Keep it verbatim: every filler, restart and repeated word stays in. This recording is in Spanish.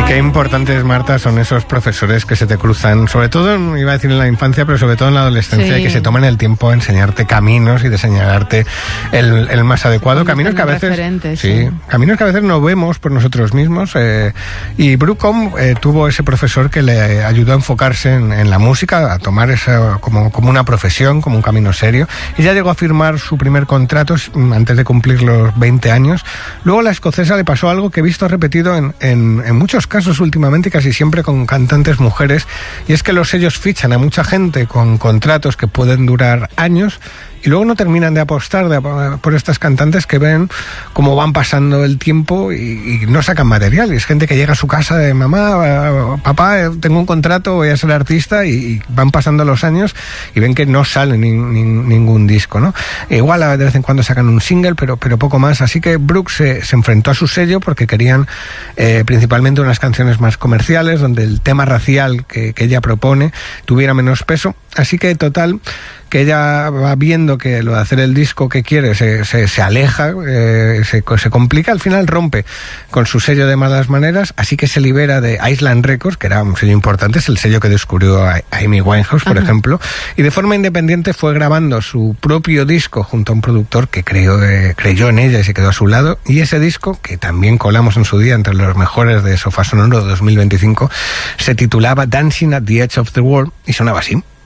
Qué importantes, Marta, son esos profesores que se te cruzan, sobre todo, iba a decir en la infancia, pero sobre todo en la adolescencia, sí. y que se toman el tiempo a enseñarte caminos y de señalarte el, el más adecuado. Caminos que a veces sí, sí. caminos que a veces no vemos por nosotros mismos. Eh, y Brooke eh, tuvo ese profesor que le ayudó a enfocarse en, en la música, a tomar esa como, como una profesión, como un camino serio. Y ya llegó a firmar su primer contrato antes de cumplir los veinte años. Luego a la escocesa le pasó algo que he visto repetido en, en, en muchos casos últimamente, casi siempre con cantantes mujeres, y es que los sellos fichan a mucha gente con contratos que pueden durar años y luego no terminan de apostar de, por estas cantantes que ven cómo van pasando el tiempo y, y no sacan material. Y es gente que llega a su casa de mamá, papá, tengo un contrato, voy a ser artista, y, y van pasando los años y ven que no sale ni, ni, ningún disco, ¿no? Igual de vez en cuando sacan un single, pero, pero poco más. Así que Brooke se, se enfrentó a su sello porque querían eh, principalmente unas canciones más comerciales, donde el tema racial que, que ella propone tuviera menos peso. Así que, total, que ella va viendo que lo de hacer el disco que quiere se, se, se aleja, eh, se, se complica, al final rompe con su sello de Malas Maneras, así que se libera de Island Records, que era un sello importante, es el sello que descubrió a Amy Winehouse, por Ajá. ejemplo, y de forma independiente fue grabando su propio disco junto a un productor que creyó, eh, creyó en ella y se quedó a su lado, y ese disco, que también colamos en su día entre los mejores de Sofá Sonoro dos mil veinticinco, se titulaba Dancing at the Edge of the World y sonaba así.